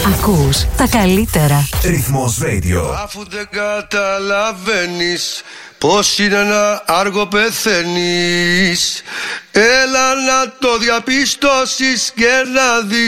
Ακούς τα καλύτερα. Ρυθμός Radio. Αφού δεν καταλαβαίνεις πως είναι να άργο πεθαίνεις, έλα να το διαπιστώσεις και να δεις.